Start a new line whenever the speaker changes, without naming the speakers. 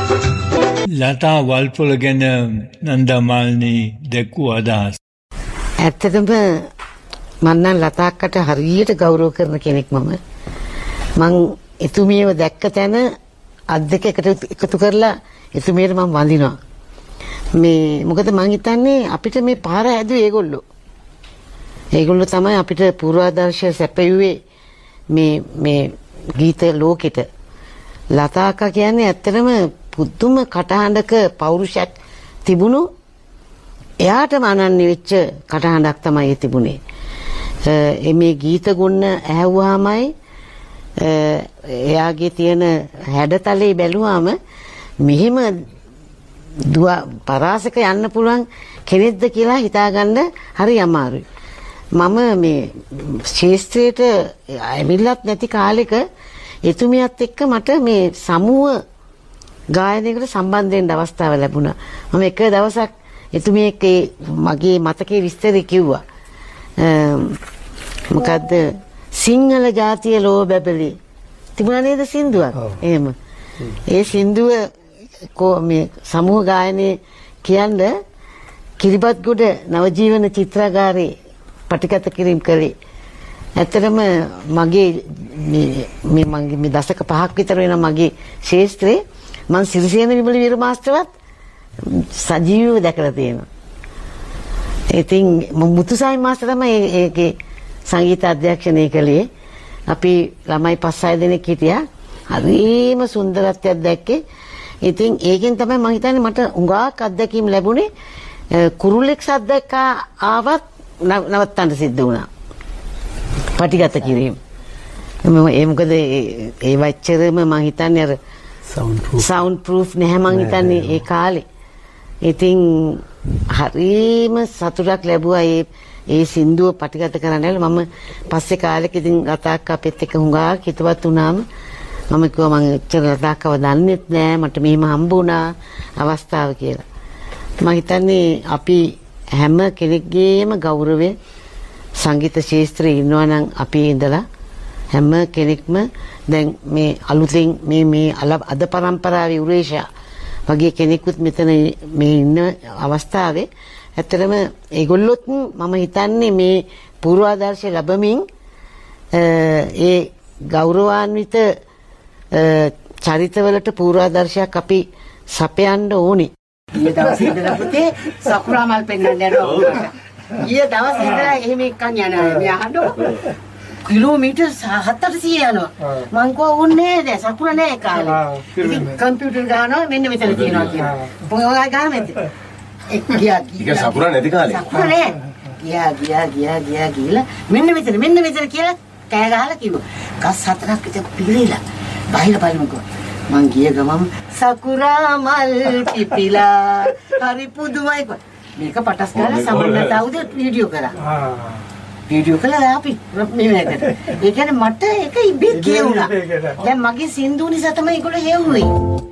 ලතා වල්පොල ගැන නන්දා මාලිනී දැක්වූ අදහස්.
ඇත්තටම මම නම් ලතා අක්කට හරියට ගෞරව කරන කෙනෙක් මම එතුමියව දැක්ක තැන අත් දෙක එකතු කරලා එතුමියට මම වඳිනවා. මේ මොකද මං හිතන්නේ අපිට මේ පාර හැදුවේ ඒගොල්ලෝ තමයි අපිට පූර්වාදර්ශය සැපයුවේ මේ ගීත ලෝකෙට. ලතා අක්කා කියන්නේ ඇත්තටම පුදුම කටහඬක පෞරුෂයක් තිබුණු එයාටම අනන්‍ය වෙච්ච කටහඬක් තමයි තිබුණේ. මේ ගීත ගුණ ඇහුවාමයි එයාගේ තියෙන හැඩතලේ බැලුවාම මෙහිම පරාසක යන්න පුළුවන් කෙනෙක්ද කියලා හිතාගන්න හරි අමාරුයි. මම මේ ශාස්ත්‍රයට ඇවිල්ලත් නැති කාලෙක එතුමියත් එක්ක මට මේ සමුහ ගායනයකට සම්බන්ධ වෙන්න අවස්ථාව ලැබුණා. මම එක දවසක් එතුමිය එක්ක මගේ මතකයේ විස්තරය කිව්වා. මොකද්ද සිංහල ජාතිය ලෝ බබලි තිබුණා නේද සින්දුවක්? එහෙම. ඒ සින්දුව මේ සමූහ ගායනයේ කියන්නේ කිරිබත්ගොඩ නවජීවන චිත්‍රාගාරේ පටිගත කිරීම කළේ. ඇත්තටම මගේ මේ දශක 5ක් විතර වෙන මගේ ශාස්ත්‍රයේ මම සිරිසේන විමල වීර මාස්ටර්වත් සජීවීව දැකලා තියෙනවා. ඉතින් මුතුසායි මාස්ටර් තමයි ඒකේ සංගීත අධ්‍යක්ෂණය කළේ. අපි ළමයි 5-6 දෙනෙක් හිටියා. හරිම සුන්දරත්වයක් දැක්කේ. ඉතින් ඒකෙන් තමයි මම හිතන්නේ මට උඟාක් අත්දැකීම් ලැබුණේ. කුරුල්ලෙක් සද්දයක් ආවත් නවත්තන්න සිද්ධ වුණා. පටිගත කිරීම. ඒ මොකද ඒ වච්චරම මම හිතන්නේ අර සවුන්ඩ් ප්‍රූෆ් නැහැ මම හිතන්නේ ඒ කාලේ. ඉතින් හරිම සතුටක් ලැබුවා ඒ සින්දුව පටිගත කරන්න. මම පස්සේ කාලෙක ඉතින් ලතාක් අපෙත් එක්ක හුඟක් හිතවත් වුණාම මම කිව්වා මම එච්චර ලතාක්ව දන්නෙත් නෑ මට මෙහෙම හම්බ වුණා අවස්ථාව කියලා. මම හිතන්නේ අපි හැම කෙනෙක්ගේම ගෞරවය සංගීත ශාස්ත්‍රයේ ඉන්නවා නම් අපි ඉඳලා හැම කෙනෙක්ම දැන් මේ අලුතෙන් මේ අද පරම්පරාවේ උරේෂා වගේ කෙනෙකුත් මෙතන මේ ඉන්න අවස්ථාවේ ඇත්තටම ඒගොල්ලොත් මම හිතන්නේ මේ පූර්වාදර්ශය ලැබමින් ඒ ගෞරවාන්විත චරිතවලට පූර්වාදර්ශයක් අපි සපයන්න ඕනේ. ඊයේ දවසේ ඉඳලා පුතේ සකුරා මල් පෙන්වන්න යනවා. ඊයේ දවසේ ඉඳලා එහෙම එක්කන් යනවා. මේ අහනවා. කිලෝමීටර් 700 යනවා. මං කෝ උන්නේ නෑ සකුරා නෑ කාලේ. ඉතින් කම්පියුටර් ගානවා මෙන්න මෙතන තියෙනවා කියලා. ඔයා ගාමෙත්. ගියා. ඒක සකුරා නැති කාලේ. සකුරා නෑ. ගියා කියලා මෙන්න මෙතන කියලා කෑ ගහලා කිව්වා. ගස් 4ක් විතර පිළිලා. බයිලා බලමුකෝ. මං ගිය ගමම සකුරා මල් පිපිලා හරි පුදුමයි කො මේක පටස් කරලා සමන්නට අවුද වීඩියෝ කරා. වීඩියෝ කළා අපි මේකට. ඒ කියන්නේ මට ඒක ඉබේ කියුණා. දැන් මගේ සින්දු නිසා තමයි ඒගොල්ලෝ හෙව්වේ.